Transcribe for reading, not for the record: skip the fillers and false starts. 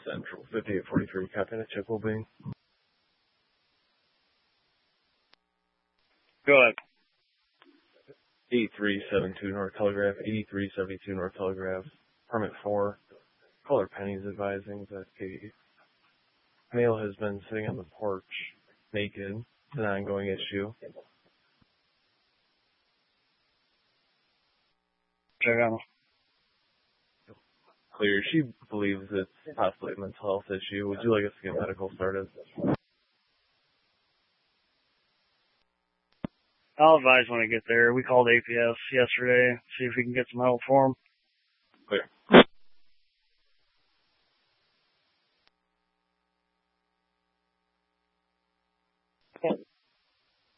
Central, 5843, Captain Chickleby. Go ahead. 8372 North Telegraph, 8372 North Telegraph, Permit 4. Caller Penny's advising that a male has been sitting on the porch naked. It's an ongoing issue. Check on him. Clear. She believes it's possibly a mental health issue. Would you like us to get medical started? I'll advise when I get there. We called APS yesterday, see if we can get some help for him. Clear.